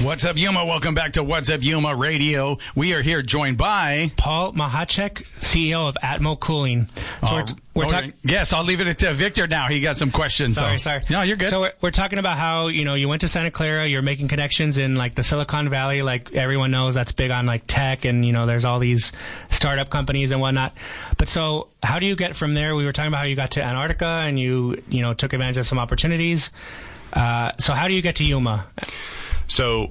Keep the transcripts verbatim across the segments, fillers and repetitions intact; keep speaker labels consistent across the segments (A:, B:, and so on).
A: What's up, Yuma? Welcome back to What's Up, Yuma Radio. We are here joined by
B: Paul Mahacek, C E O of Atmo Cooling. So
A: uh,
B: we're, we're
A: oh,
B: talking.
A: Yes, I'll leave it to Victor now. He got some questions.
B: Sorry,
A: so.
B: sorry.
A: No, you're good.
B: So we're, we're talking about how, you know, you went to Santa Clara, you're making connections in like the Silicon Valley, like everyone knows that's big on like tech, and, you know, there's all these startup companies and whatnot. But so how do you get from there? We were talking about how you got to Antarctica and you, you know, took advantage of some opportunities. Uh, so how do you get to Yuma?
C: So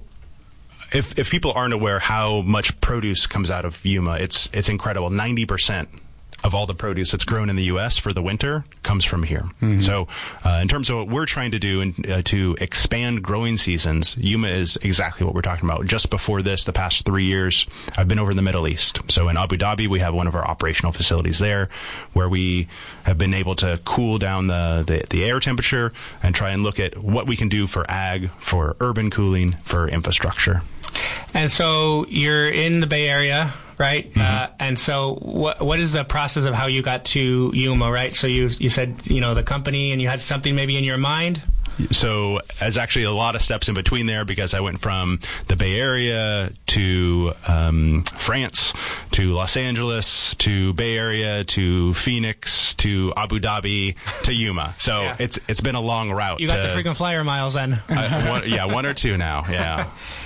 C: if if people aren't aware how much produce comes out of Yuma, it's it's incredible. ninety percent of all the produce that's grown in the U S for the winter comes from here. Mm-hmm. So uh, in terms of what we're trying to do and uh, to expand growing seasons, Yuma is exactly what we're talking about. Just before this, the past three years, I've been over in the Middle East. So in Abu Dhabi, we have one of our operational facilities there where we have been able to cool down the, the, the air temperature and try and look at what we can do for ag, for urban cooling, for infrastructure.
B: And so you're in the Bay Area, right? Mm-hmm. Uh, and so what what is the process of how you got to Yuma, right? So you you said, you know, the company, and you had something maybe in your mind?
C: So there's actually a lot of steps in between there, because I went from the Bay Area to um, France, to Los Angeles, to Bay Area, to Phoenix, to Abu Dhabi, to Yuma. So yeah. it's it's been a long route.
B: You got
C: to,
B: the frequent flyer miles then.
C: uh, one, yeah, one or two now, yeah.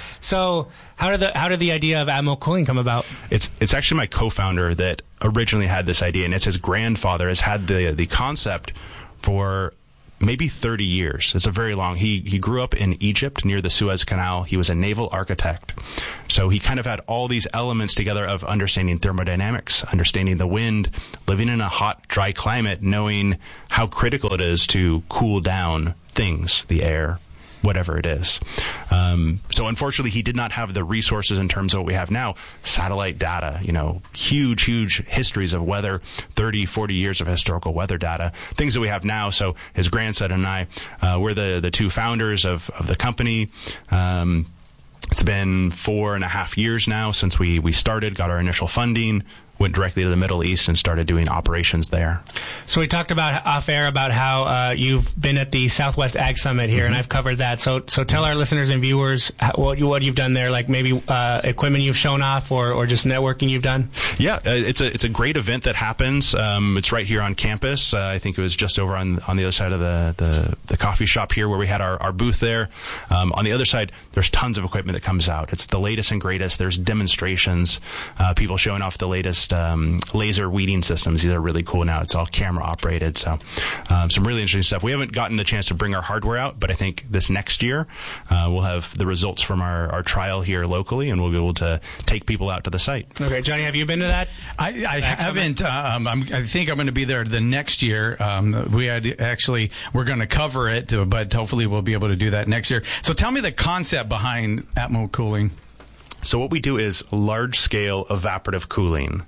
B: So how did the how did the idea of Atmo Cooling come about?
C: It's it's actually my co-founder that originally had this idea, and it's his grandfather has had the the concept for maybe thirty years. It's a very long. He he grew up in Egypt near the Suez Canal. He was a naval architect. So he kind of had all these elements together of understanding thermodynamics, understanding the wind, living in a hot, dry climate, knowing how critical it is to cool down things, the air, whatever it is. Um, so unfortunately, he did not have the resources in terms of what we have now. Satellite data, you know, huge, huge histories of weather, thirty, forty years of historical weather data, things that we have now. So his grandson and I, uh, we're the, the two founders of, of the company. Um, it's been four and a half years now since we, we started, got our initial funding, went directly to the Middle East and started doing operations there.
B: So we talked about off air about how uh, you've been at the Southwest Ag Summit here, mm-hmm. and I've covered that. So so tell our listeners and viewers how, what, you, what you've done there, like maybe uh, equipment you've shown off or, or just networking you've done.
C: Yeah, uh, it's a it's a great event that happens. Um, it's right here on campus. Uh, I think it was just over on on the other side of the, the, the coffee shop here where we had our, our booth there. Um, on the other side, there's tons of equipment that comes out. It's the latest and greatest. There's demonstrations, uh, people showing off the latest Um, laser weeding systems. These are really cool now. It's all camera operated. So um, some really interesting stuff. We haven't gotten a chance to bring our hardware out, but I think this next year uh, we'll have the results from our, our trial here locally, and we'll be able to take people out to the site.
B: Okay, Johnny, have you been to that?
A: I, I haven't. Um, I'm, I think I'm going to be there the next year. Um, we had actually, we're going to cover it, but hopefully we'll be able to do that next year. So tell me the concept behind Atmo Cooling.
C: So what we do is large-scale evaporative cooling.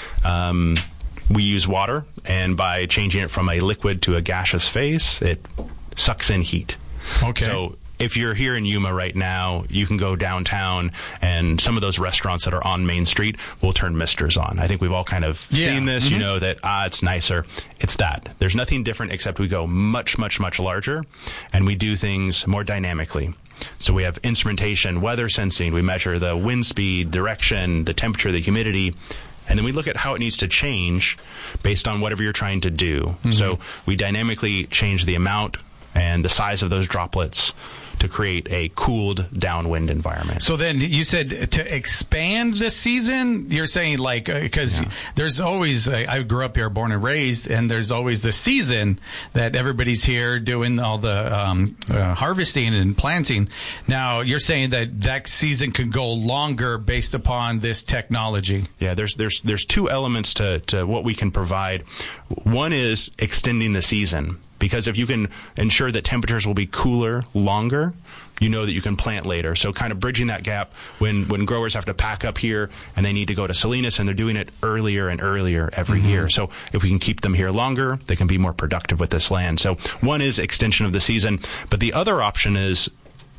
C: Um, we use water, and by changing it from a liquid to a gaseous phase, it sucks in heat.
A: Okay.
C: So if you're here in Yuma right now, you can go downtown, and some of those restaurants that are on Main Street will turn misters on. I think we've all kind of
A: yeah.
C: seen this.
A: Mm-hmm.
C: You know that, ah, it's nicer. It's that. There's nothing different except we go much, much, much larger, and we do things more dynamically. So we have instrumentation, weather sensing. We measure the wind speed, direction, the temperature, the humidity. And then we look at how it needs to change based on whatever you're trying to do. Mm-hmm. So we dynamically change the amount and the size of those droplets to create a cooled downwind environment.
A: So then you said to expand the season, you're saying like, because uh, yeah. there's always, uh, I grew up here, born and raised, and there's always the season that everybody's here doing all the um, uh, harvesting and planting. Now you're saying that that season could go longer based upon this technology.
C: Yeah, there's there's there's two elements to, to what we can provide. One is extending the season. Because if you can ensure that temperatures will be cooler longer, you know that you can plant later. So kind of bridging that gap when, when growers have to pack up here and they need to go to Salinas, and they're doing it earlier and earlier every mm-hmm. year. So if we can keep them here longer, they can be more productive with this land. So one is extension of the season, but the other option is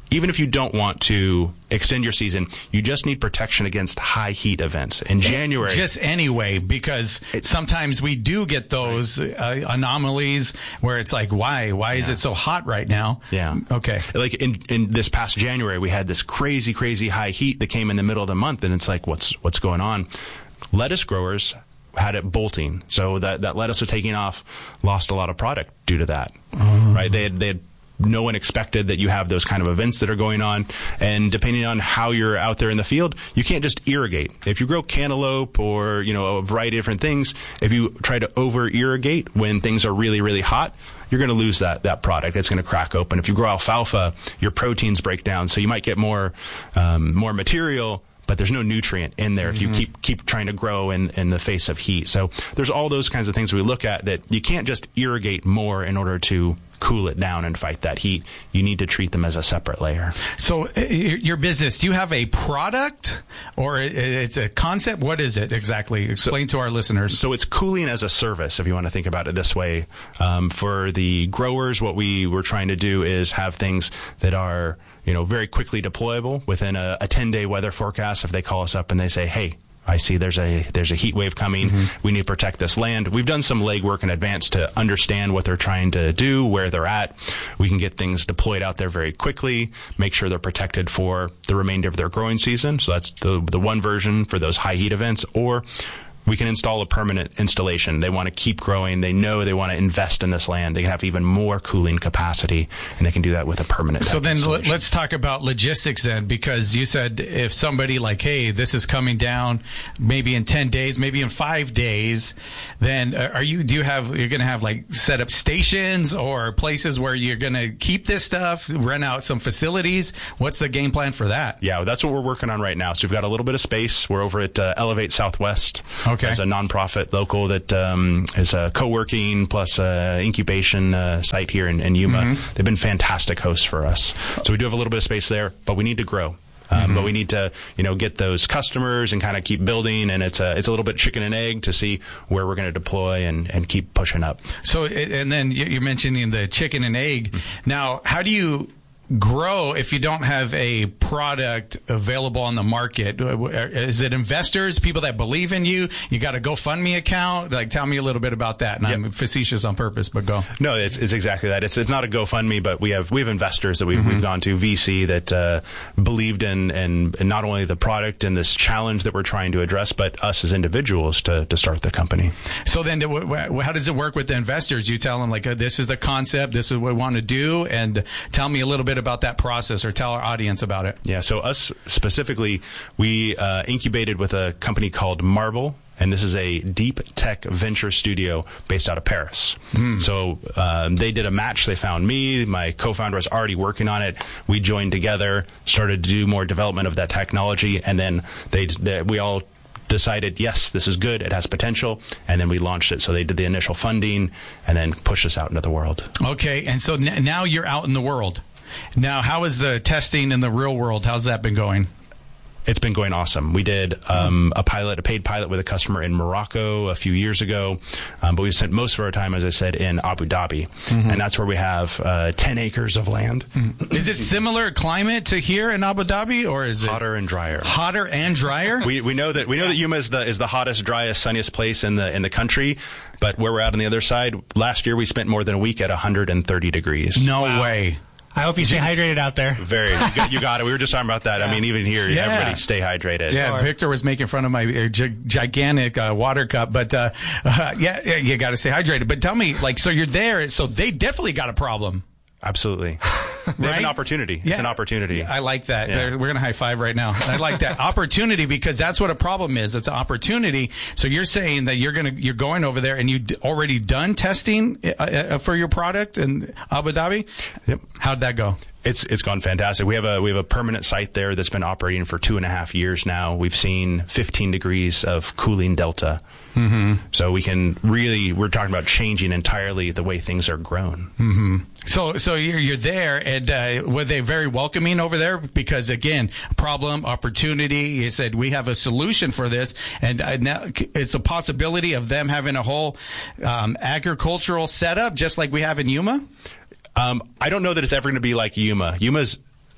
C: even if you don't want to extend your season, you just need protection against high heat events. In January,
A: just anyway, because it, sometimes we do get those uh, anomalies where it's like, why? Why is yeah. it so hot right now?
C: Yeah.
A: Okay.
C: Like in, in this past January, we had this crazy, crazy high heat that came in the middle of the month, and it's like, what's what's going on? Lettuce growers had it bolting, so that that lettuce was taking off, lost a lot of product due to that. Oh. Right? They had, they had no one expected that you have those kind of events that are going on. And depending on how you're out there in the field, you can't just irrigate. If you grow cantaloupe or, you know, a variety of different things, if you try to over irrigate when things are really, really hot, you're going to lose that, that product. It's going to crack open. If you grow alfalfa, your proteins break down. So you might get more, um, more material, but there's no nutrient in there if you mm-hmm. keep keep trying to grow in, in the face of heat. So there's all those kinds of things we look at that you can't just irrigate more in order to cool it down and fight that heat. You need to treat them as a separate layer.
A: So uh, your business, do you have a product or it's a concept? What is it exactly? Explain so, to our listeners.
C: So it's cooling as a service, if you want to think about it this way. Um, for the growers, what we were trying to do is have things that are, you know, very quickly deployable within a, a ten-day weather forecast. If they call us up and they say, hey, I see there's a there's a heat wave coming. Mm-hmm. We need to protect this land. We've done some legwork in advance to understand what they're trying to do, where they're at. We can get things deployed out there very quickly, make sure they're protected for the remainder of their growing season. So that's the the one version for those high heat events. Or we can install a permanent installation. They want to keep growing. They know they want to invest in this land. They can have even more cooling capacity, and they can do that with a permanent
A: So then l- let's talk about logistics then, because you said if somebody like, hey, this is coming down maybe in ten days, maybe in five days, then are you, do you have, you're going to have like set up stations or places where you're going to keep this stuff, rent out some facilities? What's the game plan for that?
C: Yeah, well, that's what we're working on right now. So we've got a little bit of space. We're over at uh, Elevate Southwest.
A: Okay.
C: There's a nonprofit local that um, is a co-working plus uh, incubation uh, site here in, in Yuma. Mm-hmm. They've been fantastic hosts for us. So we do have a little bit of space there, but we need to grow. Um, mm-hmm. But we need to, you know, get those customers and kind of keep building. And it's a, it's a little bit chicken and egg to see where we're going to deploy and, and keep pushing up.
A: So, and then you're mentioning the chicken and egg. Mm-hmm. Now, how do you grow if you don't have a product available on the market? Is it investors, people that believe in you? You got a GoFundMe account? Like, tell me a little bit about that. And yep. I'm facetious on purpose, but go.
C: No, it's it's exactly that. It's it's not a GoFundMe, but we have we have investors that we've mm-hmm. we've gone to, V C that uh, believed in and not only the product and this challenge that we're trying to address, but us as individuals to to start the company.
A: So then, how does it work with the investors? You tell them like, this is the concept, this is what we want to do, and tell me a little bit about that process, or tell our audience about it.
C: Yeah, so us specifically, we uh, incubated with a company called Marble, and this is a deep tech venture studio based out of Paris. Mm. So um, they did a match. They found me. My co-founder was already working on it. We joined together, started to do more development of that technology, and then they, they we all decided, yes, this is good, it has potential, and then we launched it. So they did the initial funding and then pushed us out into the world.
A: Okay, and so n- now you're out in the world. Now, how is the testing in the real world? How's that been going?
C: It's been going awesome. We did um, a pilot, a paid pilot with a customer in Morocco a few years ago, um, but we spent most of our time, as I said, in Abu Dhabi, mm-hmm. and that's where we have uh, ten acres of land.
A: Mm-hmm. Is it similar climate to here in Abu Dhabi, or is it
C: hotter and drier?
A: Hotter and drier.
C: we we know that we know that Yuma is the is the hottest, driest, sunniest place in the in the country. But where we're at on the other side, last year we spent more than a week at one hundred thirty degrees.
A: No wow. way.
B: I hope you stay hydrated out there.
C: Very. You got, you got it. We were just talking about that. Yeah. I mean, even here, yeah. everybody stay hydrated.
A: Yeah, sure. Victor was making fun of my uh, gi- gigantic uh, water cup, but uh, uh, yeah, yeah, you got to stay hydrated. But tell me, like, so you're there, so they definitely got a problem.
C: Absolutely. They right? have an opportunity.
A: Yeah.
C: It's an opportunity.
A: I like that. Yeah. We're going to high five right now. I like that. Opportunity, because that's what a problem is. It's an opportunity. So you're saying that you're going to, you're going over there and you already done testing uh, for your product in Abu Dhabi?
C: Yep.
A: How'd that go?
C: It's it's gone fantastic. We have a we have a permanent site there that's been operating for two and a half years now. We've seen fifteen degrees of cooling delta. Mm-hmm. So we can really, we're talking about changing entirely the way things are grown.
A: Mm-hmm. So so you're you're there, and uh, were they very welcoming over there? Because again, problem, opportunity. You said we have a solution for this, and uh, now it's a possibility of them having a whole um, agricultural setup, just like we have in Yuma.
C: Um, I don't know that it's ever going to be like Yuma. Yuma's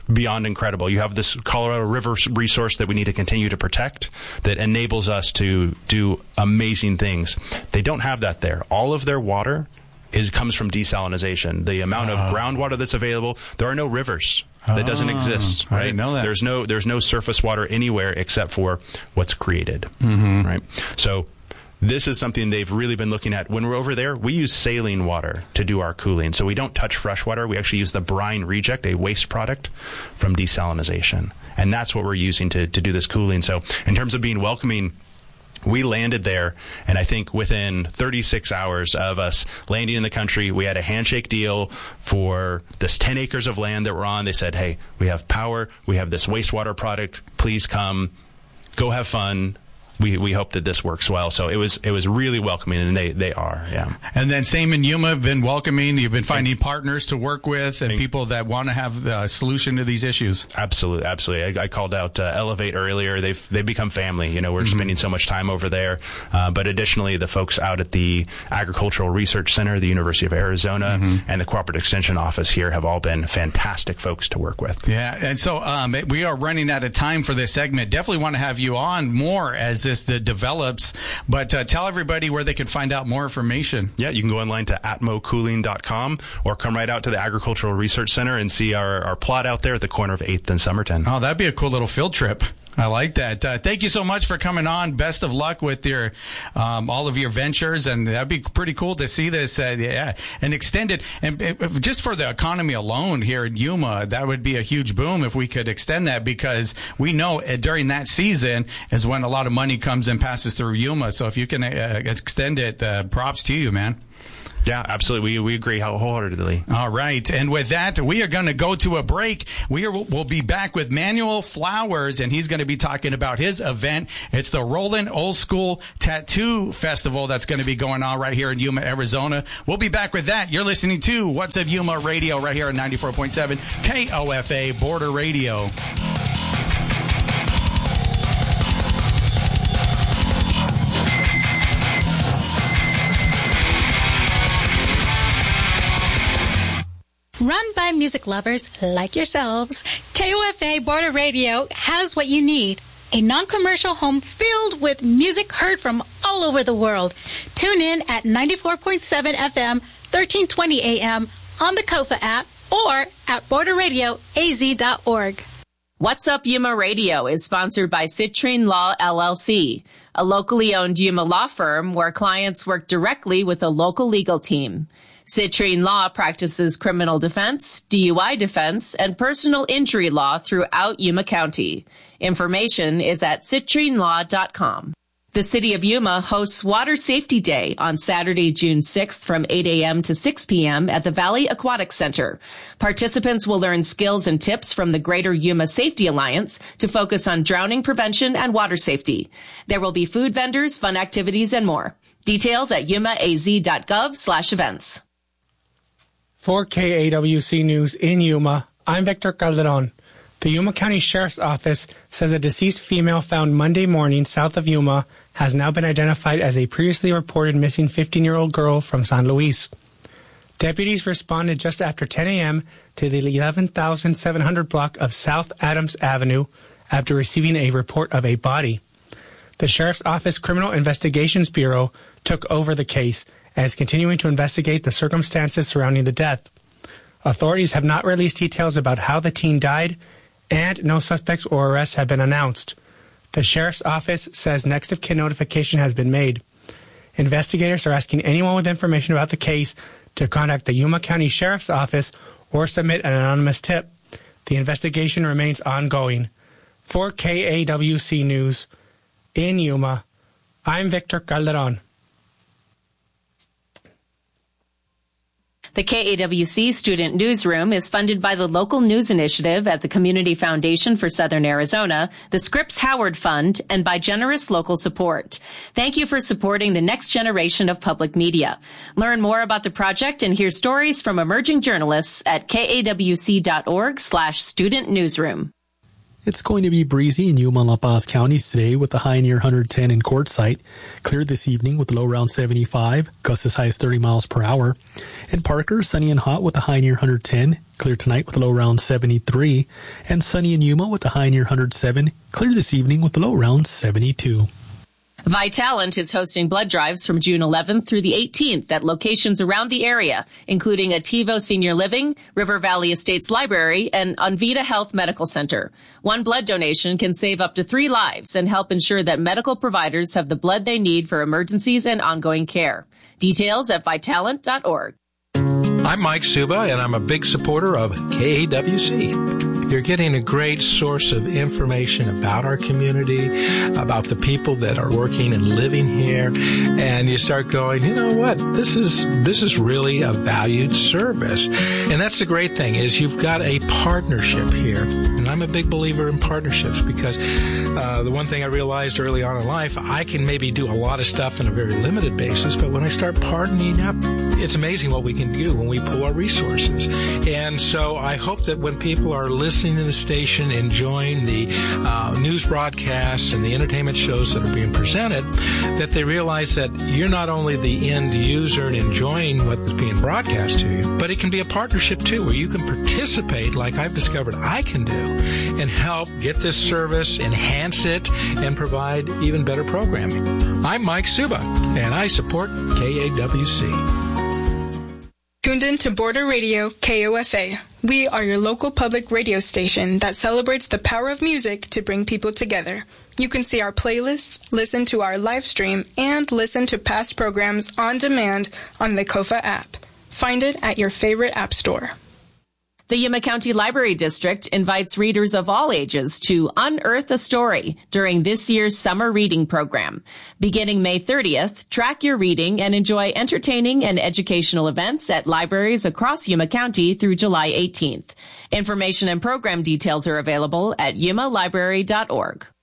C: beyond incredible. You have this Colorado River resource that we need to continue to protect that enables us to do amazing things. They don't have that there. All of their water is comes from desalinization. The amount of oh. groundwater that's available, there are no rivers. That doesn't
A: oh,
C: exist, right?
A: I didn't know that.
C: There's no there's no surface water anywhere except for what's created,
A: mm-hmm.
C: right? So this is something they've really been looking at. When we're over there, we use saline water to do our cooling. So we don't touch fresh water. We actually use the brine reject, a waste product from desalinization. And that's what we're using to, to do this cooling. So in terms of being welcoming, we landed there, and I think within thirty-six hours of us landing in the country, we had a handshake deal for this ten acres of land that we're on. They said, hey, we have power. We have this wastewater product. Please come. Go have fun. We we hope that this works well. So it was it was really welcoming, and they, they are, yeah.
A: And then same in Yuma, have been welcoming. You've been finding partners to work with and people that want to have the solution to these issues.
C: Absolutely, absolutely. I, I called out uh, Elevate earlier. They've they've become family. You know, we're mm-hmm. spending so much time over there. Uh, but additionally, the folks out at the Agricultural Research Center, the University of Arizona, mm-hmm. and the Cooperative Extension Office here have all been fantastic folks to work with.
A: Yeah, and so um, we are running out of time for this segment. Definitely want to have you on more as this the develops, but uh, tell everybody where they can find out more information.
C: Yeah, you can go online to atmo cooling dot com or come right out to the Agricultural Research Center and see our, our plot out there at the corner of eighth and Somerton.
A: Oh, that'd be a cool little field trip. I like that. Uh, thank you so much for coming on. Best of luck with your um, all of your ventures, and that'd be pretty cool to see this. Uh, yeah, and extended, and if, just for the economy alone here in Yuma, that would be a huge boom if we could extend that, because we know uh, during that season is when a lot of money comes and passes through Yuma. So if you can uh, extend it, uh, props to you, man.
C: Yeah, absolutely. We we agree wholeheartedly.
A: All right. And with that, we are going to go to a break. We are, we'll be back with Manuel Flowers, and he's going to be talking about his event. It's the Roland Old School Tattoo Festival that's going to be going on right here in Yuma, Arizona. We'll be back with that. You're listening to What's Up Yuma Radio right here on ninety-four point seven K O F A Border Radio.
D: Run by music lovers like yourselves, K O F A Border Radio has what you need. A non-commercial home filled with music heard from all over the world. Tune in at ninety-four point seven F M, thirteen twenty A M on the Kofa app or at border radio a z dot org.
E: What's Up Yuma Radio is sponsored by Citrine Law L L C, a locally owned Yuma law firm where clients work directly with a local legal team. Citrine Law practices criminal defense, D U I defense, and personal injury law throughout Yuma County. Information is at citrine law dot com. The City of Yuma hosts Water Safety Day on Saturday, June sixth from eight A M to six P M at the Valley Aquatic Center. Participants will learn skills and tips from the Greater Yuma Safety Alliance to focus on drowning prevention and water safety. There will be food vendors, fun activities, and more. Details at yuma a z dot gov slash events.
B: For K A W C News in Yuma, I'm Victor Calderon. The Yuma County Sheriff's Office says a deceased female found Monday morning south of Yuma has now been identified as a previously reported missing fifteen-year-old girl from San Luis. Deputies responded just after ten A M to the eleven thousand seven hundred block of South Adams Avenue after receiving a report of a body. The Sheriff's Office Criminal Investigations Bureau took over the case and is continuing to investigate the circumstances surrounding the death. Authorities have not released details about how the teen died, and no suspects or arrests have been announced. The Sheriff's Office says next of kin notification has been made. Investigators are asking anyone with information about the case to contact the Yuma County Sheriff's Office or submit an anonymous tip. The investigation remains ongoing. For K A W C News in Yuma, I'm Victor Calderon.
E: The K A W C Student Newsroom is funded by the Local News Initiative at the Community Foundation for Southern Arizona, the Scripps Howard Fund, and by generous local support. Thank you for supporting the next generation of public media. Learn more about the project and hear stories from emerging journalists at kawc.org slash student newsroom.
F: It's going to be breezy in Yuma and La Paz counties today with a high near one hundred ten in Quartzsite. Clear this evening with a low around seventy-five, gusts as high as thirty miles per hour. In Parker, sunny and hot with a high near one hundred ten. clear tonight with a low around seventy-three. And sunny in Yuma with a high near one hundred seven, clear this evening with a low around seventy-two.
E: Vitalant is hosting blood drives from June eleventh through the eighteenth at locations around the area, including Ativo Senior Living, River Valley Estates Library, and Onvita Health Medical Center. One blood donation can save up to three lives and help ensure that medical providers have the blood they need for emergencies and ongoing care. Details at vitalant dot org.
G: I'm Mike Suba, and I'm a big supporter of K A W C. You're getting a great source of information about our community, about the people that are working and living here, and you start going, you know what, this is this is really a valued service. And that's the great thing, is you've got a partnership here. And I'm a big believer in partnerships because uh, the one thing I realized early on in life, I can maybe do a lot of stuff on a very limited basis, but when I start partnering up, it's amazing what we can do when we pool our resources. And so I hope that when people are listening to the station, enjoying the uh, news broadcasts and the entertainment shows that are being presented, that they realize that you're not only the end user and enjoying what's being broadcast to you, but it can be a partnership too, where you can participate, like I've discovered I can do, and help get this service, enhance it, and provide even better programming. I'm Mike Suba, and I support K A W C.
H: Tuned in to Border Radio K O F A. We are your local public radio station that celebrates the power of music to bring people together. You can see our playlists, listen to our live stream, and listen to past programs on demand on the K O F A app. Find it at your favorite app store.
E: The Yuma County Library District invites readers of all ages to unearth a story during this year's summer reading program. Beginning May thirtieth, track your reading and enjoy entertaining and educational events at libraries across Yuma County through July eighteenth. Information and program details are available at yuma library dot org.